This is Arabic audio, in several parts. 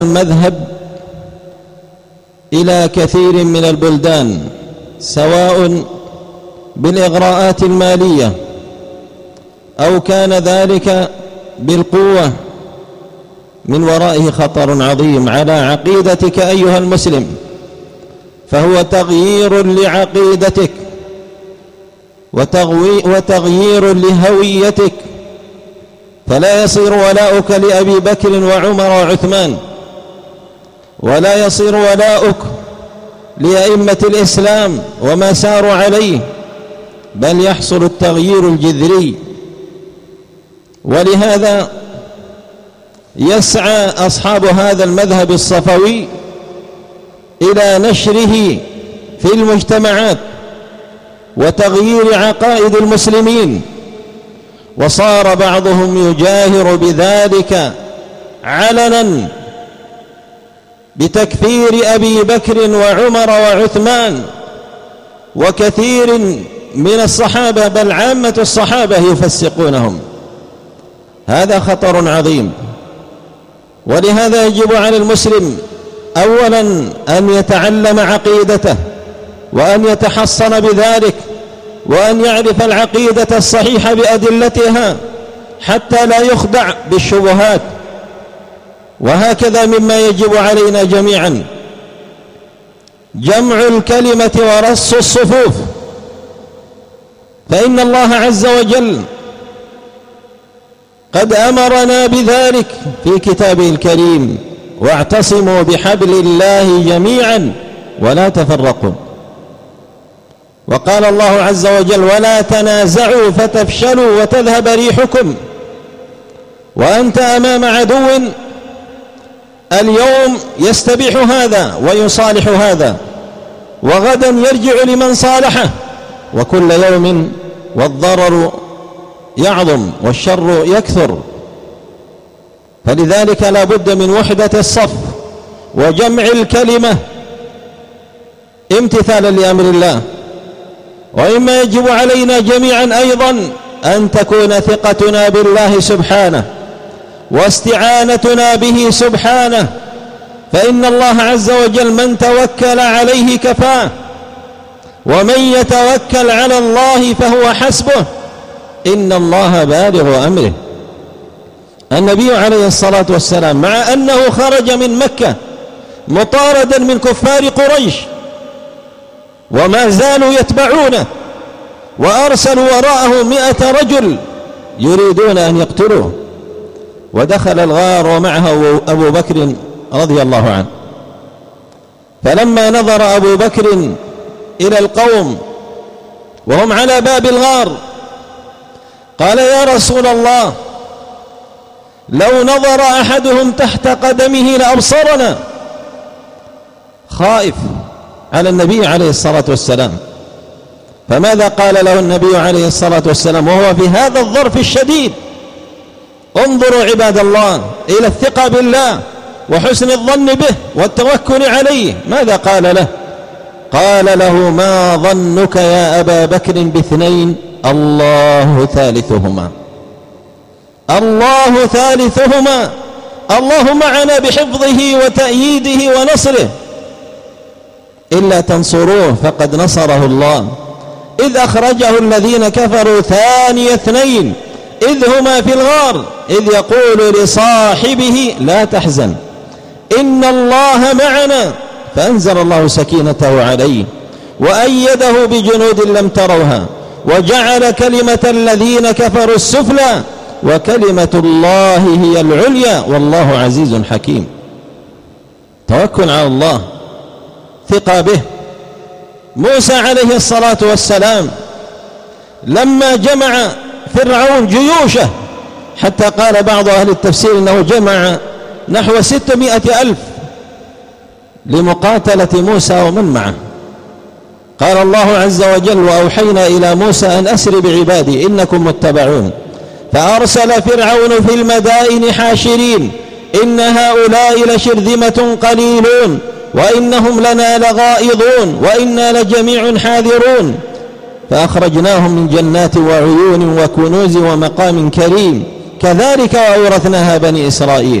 المذهب إلى كثير من البلدان، سواء بالإغراءات المالية أو كان ذلك بالقوة، من ورائه خطر عظيم على عقيدتك أيها المسلم، فهو تغيير لعقيدتك وتغيير لهويتك، فلا يصير ولاؤك لأبي بكر وعمر وعثمان، ولا يصير ولاؤك لأئمة الإسلام وما ساروا عليه، بل يحصل التغيير الجذري. ولهذا يسعى أصحاب هذا المذهب الصفوي إلى نشره في المجتمعات وتغيير عقائد المسلمين، وصار بعضهم يجاهر بذلك علنا بتكفير أبي بكر وعمر وعثمان وكثير من الصحابة، بل عامة الصحابة يفسقونهم. هذا خطر عظيم. ولهذا يجب على المسلم أولا أن يتعلم عقيدته وأن يتحصن بذلك، وأن يعرف العقيدة الصحيحة بأدلتها حتى لا يخدع بالشبهات. وهكذا مما يجب علينا جميعا جمع الكلمة ورص الصفوف، فإن الله عز وجل قد أمرنا بذلك في كتابه الكريم: واعتصموا بحبل الله جميعا ولا تفرقوا. وقال الله عز وجل: ولا تنازعوا فتفشلوا وتذهب ريحكم. وأنت أمام عدو اليوم يستبيح هذا ويصالح هذا، وغدا يرجع لمن صالحه، وكل يوم والضرر يعظم والشر يكثر. فلذلك لا بد من وحدة الصف وجمع الكلمة امتثالا لأمر الله. وإما يجب علينا جميعا أيضا أن تكون ثقتنا بالله سبحانه واستعانتنا به سبحانه، فإن الله عز وجل من توكل عليه كفاه، ومن يتوكل على الله فهو حسبه، إن الله بالغ أمره. النبي عليه الصلاة والسلام مع أنه خرج من مكة مطاردا من كفار قريش، وما زالوا يتبعونه، وأرسلوا وراءه 100 رجل يريدون أن يقتلوه، ودخل الغار ومعه أبو بكر رضي الله عنه. فلما نظر أبو بكر إلى القوم وهم على باب الغار قال: يا رسول الله، لو نظر أحدهم تحت قدمه لأبصرنا. خائف على النبي عليه الصلاة والسلام. فماذا قال له النبي عليه الصلاة والسلام وهو في هذا الظرف الشديد؟ انظروا عباد الله إلى الثقة بالله وحسن الظن به والتوكل عليه. ماذا قال له؟ قال له: ما ظنك يا أبا بكر باثنين الله ثالثهما. الله ثالثهما، الله معنا بحفظه وتأييده ونصره، إلا تنصروه فقد نصره الله، إذ أخرجه الذين كفروا ثاني اثنين إذ هما في الغار إذ يقول لصاحبه لا تحزن إن الله معنا، فأنزل الله سكينته عليه وأيده بجنود لم تروها وجعل كلمة الذين كفروا السفلى وكلمة الله هي العليا والله عزيز حكيم. توكل على الله، ثقة به. موسى عليه الصلاة والسلام لما جمع فرعون جيوشه، حتى قال بعض أهل التفسير إنه جمع نحو 600,000 لمقاتلة موسى ومن معه، قال الله عز وجل: وأوحينا إلى موسى أن أسر بعبادي إنكم متبعون، فأرسل فرعون في المدائن حاشرين إن هؤلاء لشرذمة قليلون وإنهم لنا لغائظون وإنا لجميع حاذرون، فأخرجناهم من جنات وعيون وكنوز ومقام كريم كذلك وأورثناها بني إسرائيل.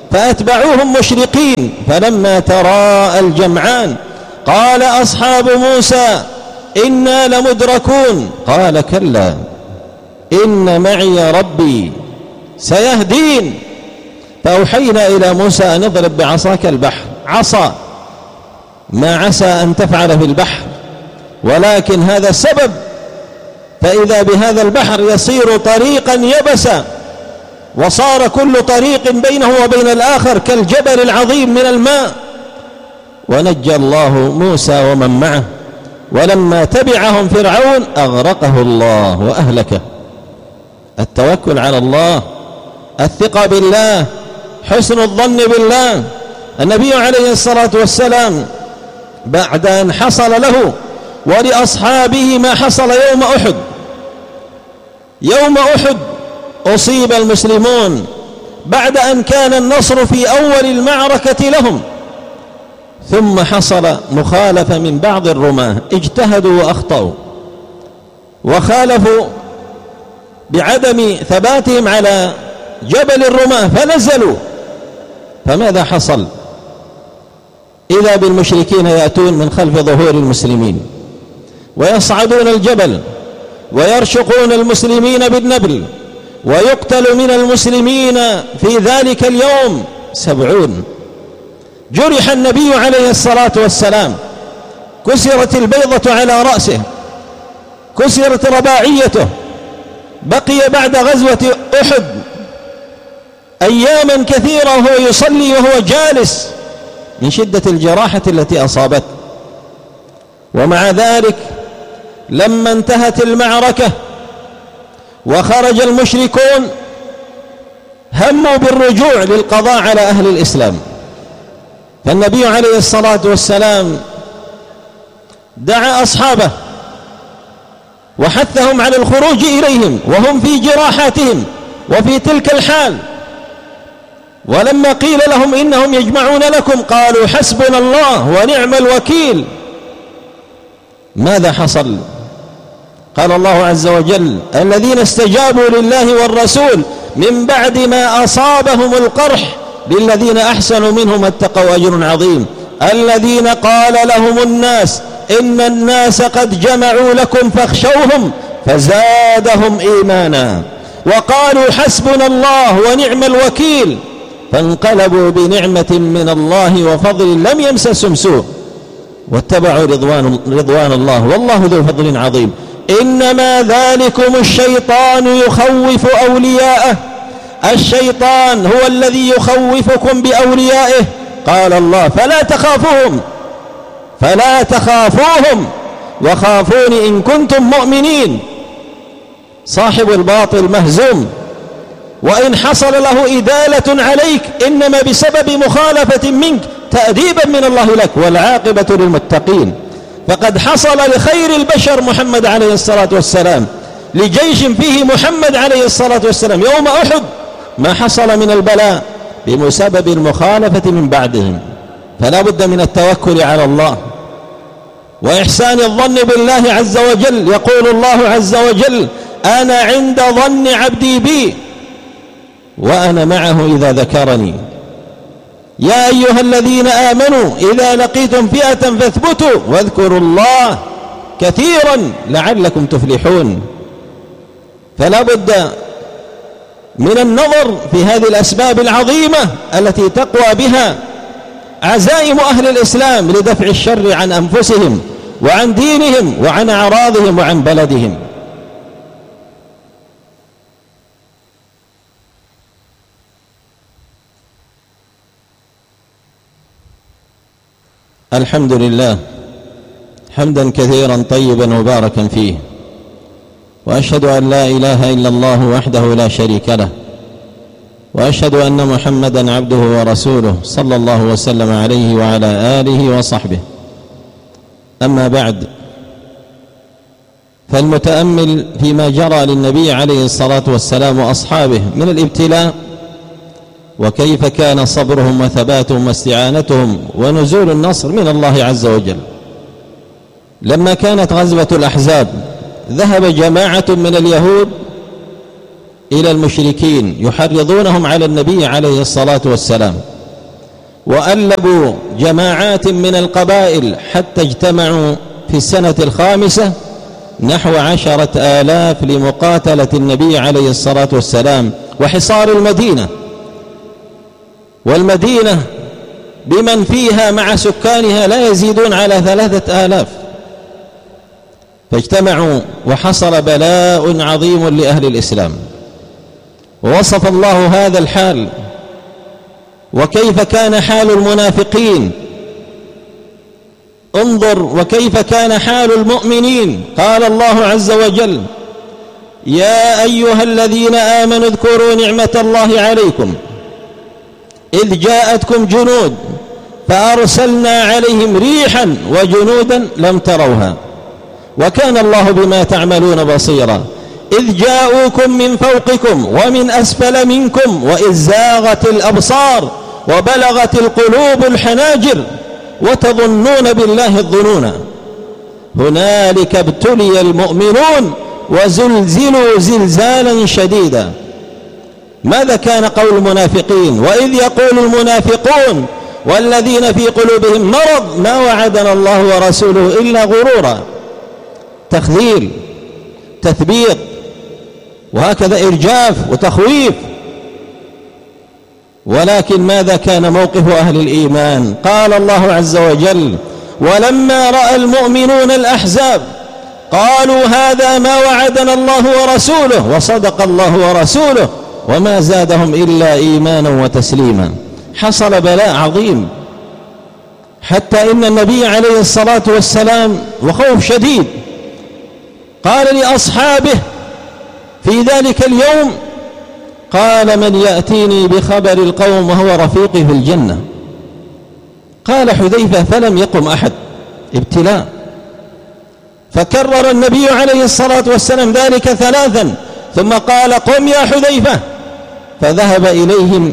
فأتبعوهم مشرقين. فلما تراءى الجمعان قال أصحاب موسى إنا لمدركون قال كلا إن معي ربي سيهدين. فأوحينا إلى موسى أن اضرب بعصاك البحر. عصا ما عسى أن تفعل في البحر، ولكن هذا السبب، فإذا بهذا البحر يصير طريقا يبسا، وصار كل طريق بينه وبين الآخر كالجبل العظيم من الماء. ونجى الله موسى ومن معه، ولما تبعهم فرعون أغرقه الله وأهلكه. التوكل على الله، الثقة بالله، حسن الظن بالله. النبي عليه الصلاة والسلام بعد أن حصل له ولأصحابه ما حصل يوم أحد، يوم أحد أصيب المسلمون بعد أن كان النصر في أول المعركة لهم، ثم حصل مخالفة من بعض الرماة، اجتهدوا وأخطأوا وخالفوا بعدم ثباتهم على جبل الرماة فنزلوا. فماذا حصل؟ إذا بالمشركين يأتون من خلف ظهور المسلمين ويصعدون الجبل ويرشقون المسلمين بالنبل، ويقتل من المسلمين في ذلك اليوم 70. جرح النبي عليه الصلاة والسلام، كسرت البيضة على رأسه، كسرت رباعيته، بقي بعد غزوة أحد أياما كثيرة وهو يصلي وهو جالس من شدة الجراحة التي أصابته. ومع ذلك لما انتهت المعركة وخرج المشركون هموا بالرجوع للقضاء على أهل الإسلام، فالنبي عليه الصلاة والسلام دعا أصحابه وحثهم على الخروج إليهم وهم في جراحاتهم وفي تلك الحال. ولما قيل لهم إنهم يجمعون لكم قالوا حسبنا الله ونعم الوكيل. ماذا حصل؟ قال الله عز وجل الذين استجابوا لله والرسول من بعد ما أصابهم القرح للذين أحسنوا منهم اتقوا أجر عظيم. الذين قال لهم الناس إن الناس قد جمعوا لكم فاخشوهم فزادهم إيمانا وقالوا حسبنا الله ونعم الوكيل، فانقلبوا بنعمة من الله وفضل لم يمسسهم سوء واتبعوا رضوان الله والله ذو فضل عظيم. إنما ذلكم الشيطان يخوف أولياءه، الشيطان هو الذي يخوفكم بأوليائه. قال الله فلا تخافوهم وخافوني إن كنتم مؤمنين. صاحب الباطل مهزوم، وإن حصل له إدالة عليك إنما بسبب مخالفة منك تأديبا من الله لك، والعاقبة للمتقين. فقد حصل لخير البشر محمد عليه الصلاة والسلام، لجيش فيه محمد عليه الصلاة والسلام يوم أحد ما حصل من البلاء بسبب المخالفة من بعدهم. فلا بد من التوكل على الله وإحسان الظن بالله عز وجل. يقول الله عز وجل أنا عند ظن عبدي بي وأنا معه إذا ذكرني. يا أيها الذين آمنوا إذا لقيتم فئة فاثبتوا واذكروا الله كثيرا لعلكم تفلحون. فلا بد من النظر في هذه الأسباب العظيمة التي تقوى بها عزائم أهل الإسلام لدفع الشر عن أنفسهم وعن دينهم وعن أعراضهم وعن بلدهم. الحمد لله حمدا كثيرا طيبا مباركا فيه، وأشهد أن لا إله إلا الله وحده لا شريك له، وأشهد أن محمدا عبده ورسوله صلى الله وسلم عليه وعلى آله وصحبه. أما بعد، فالمتأمل فيما جرى للنبي عليه الصلاة والسلام وأصحابه من الابتلاء، وكيف كان صبرهم وثباتهم واستعانتهم ونزول النصر من الله عز وجل. لما كانت غزوة الأحزاب ذهب جماعة من اليهود إلى المشركين يحرضونهم على النبي عليه الصلاة والسلام، وألبوا جماعات من القبائل حتى اجتمعوا في السنة الخامسة نحو 10,000 لمقاتلة النبي عليه الصلاة والسلام وحصار المدينة. والمدينة بمن فيها مع سكانها لا يزيدون على 3,000، فاجتمعوا وحصل بلاء عظيم لأهل الإسلام. ووصف الله هذا الحال وكيف كان حال المنافقين. انظر وكيف كان حال المؤمنين. قال الله عز وجل: يا أيها الذين آمنوا اذكروا نعمة الله عليكم إذ جاءتكم جنود فأرسلنا عليهم ريحا وجنودا لم تروها وكان الله بما تعملون بصيرا إذ جاءوكم من فوقكم ومن أسفل منكم وإذ زاغت الأبصار وبلغت القلوب الحناجر وتظنون بالله الظنونا هنالك ابتلي المؤمنون وزلزلوا زلزالا شديدا. ماذا كان قول المنافقين؟ وإذ يقول المنافقون والذين في قلوبهم مرض ما وعدنا الله ورسوله إلا غرورا. تخذيل، تثبيط، وهكذا إرجاف وتخويف. ولكن ماذا كان موقف أهل الإيمان؟ قال الله عز وجل: ولما رأى المؤمنون الأحزاب قالوا هذا ما وعدنا الله ورسوله وصدق الله ورسوله وما زادهم إلا إيمانا وتسليما. حصل بلاء عظيم حتى إن النبي عليه الصلاة والسلام وخوف شديد قال لأصحابه في ذلك اليوم، قال: من يأتيني بخبر القوم وهو رفيقي في الجنة. قال حذيفة: فلم يقم أحد، ابتلاء. فكرر النبي عليه الصلاة والسلام ذلك 3 ثم قال: قم يا حذيفة. فذهب إليهم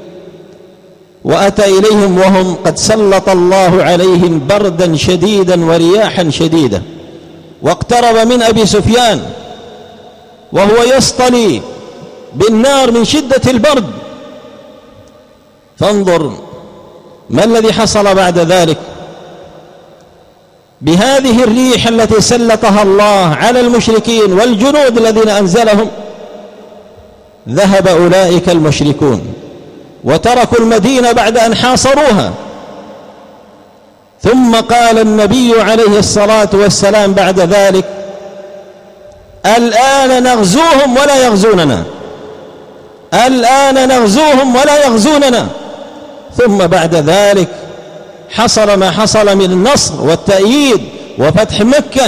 وأتى إليهم وهم قد سلط الله عليهم بردا شديدا ورياحا شديدة، واقترب من أبي سفيان وهو يصطلي بالنار من شدة البرد. فانظر ما الذي حصل بعد ذلك. بهذه الريح التي سلطها الله على المشركين والجنود الذين أنزلهم ذهب أولئك المشركون وتركوا المدينة بعد أن حاصروها. ثم قال النبي عليه الصلاة والسلام بعد ذلك: الآن نغزوهم ولا يغزوننا، الآن نغزوهم ولا يغزوننا. ثم بعد ذلك حصل ما حصل من النصر والتأييد وفتح مكة،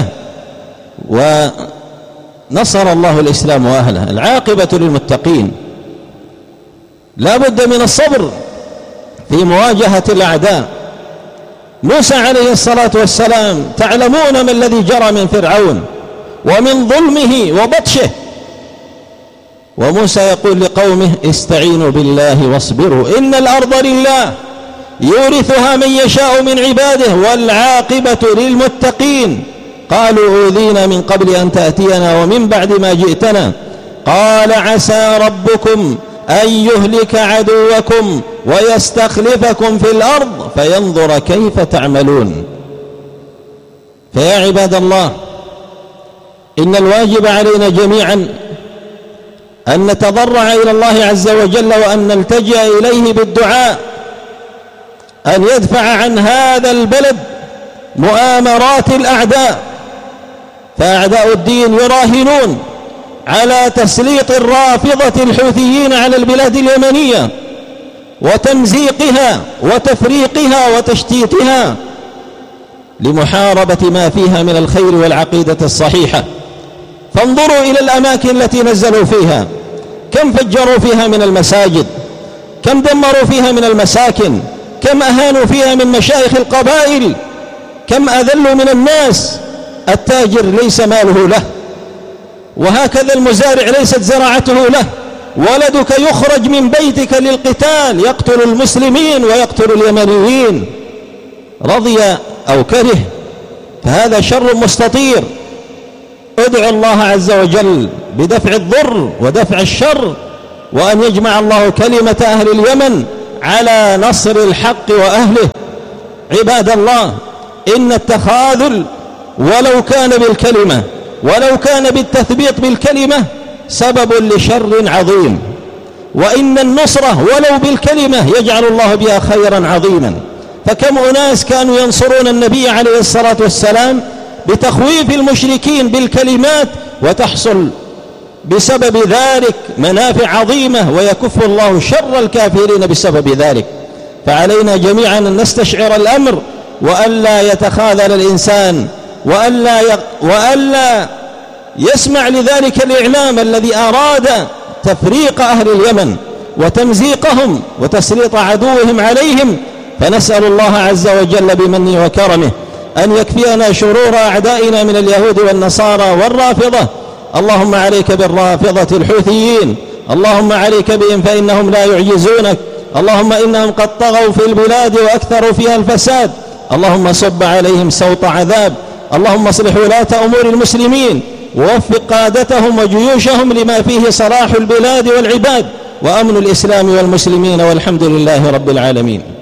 ونصر الله الإسلام وأهله. العاقبة للمتقين. لا بد من الصبر في مواجهة الأعداء. موسى عليه الصلاة والسلام تعلمون ما الذي جرى من فرعون ومن ظلمه وبطشه، وموسى يقول لقومه: استعينوا بالله واصبروا إن الأرض لله يورثها من يشاء من عباده والعاقبة للمتقين. قالوا: أوذينا من قبل أن تأتينا ومن بعد ما جئتنا. قال: عسى ربكم أن يهلك عدوكم ويستخلفكم في الأرض فينظر كيف تعملون. فيا عباد الله، إن الواجب علينا جميعا أن نتضرع إلى الله عز وجل وأن نلتجئ إليه بالدعاء أن يدفع عن هذا البلد مؤامرات الأعداء. فأعداء الدين يراهنون على تسليط الرافضة الحوثيين على البلاد اليمنية وتمزيقها وتفريقها وتشتيتها لمحاربة ما فيها من الخير والعقيدة الصحيحة. فانظروا إلى الأماكن التي نزلوا فيها، كم فجروا فيها من المساجد، كم دمروا فيها من المساكن، كم أهانوا فيها من مشايخ القبائل، كم أذلوا من الناس. التاجر ليس ماله له، وهكذا المزارع ليست زراعته له. ولدك يخرج من بيتك للقتال، يقتل المسلمين ويقتل اليمنيين رضي أو كره، فهذا شر مستطير. ادعوا الله عز وجل بدفع الضر ودفع الشر، وأن يجمع الله كلمة أهل اليمن على نصر الحق وأهله. عباد الله، إن التخاذل ولو كان بالكلمة، ولو كان بالتثبيط بالكلمة، سبب لشر عظيم، وإن النصرة ولو بالكلمة يجعل الله بها خيرا عظيما. فكم أناس كانوا ينصرون النبي عليه الصلاة والسلام بتخويف المشركين بالكلمات، وتحصل بسبب ذلك منافع عظيمة، ويكف الله شر الكافرين بسبب ذلك. فعلينا جميعا أن نستشعر الأمر، وألا يتخاذل الإنسان، وألا يسمع لذلك الإعلام الذي أراد تفريق أهل اليمن وتمزيقهم وتسليط عدوهم عليهم. فنسأل الله عز وجل بمنه وكرمه أن يكفينا شرور أعدائنا من اليهود والنصارى والرافضة. اللهم عليك بالرافضة الحوثيين، اللهم عليك بهم فإنهم لا يعجزونك، اللهم إنهم قد طغوا في البلاد وأكثروا فيها الفساد، اللهم صب عليهم سوط عذاب. اللهم اصلح ولاة أمور المسلمين، ووفق قادتهم وجيوشهم لما فيه صلاح البلاد والعباد وأمن الإسلام والمسلمين، والحمد لله رب العالمين.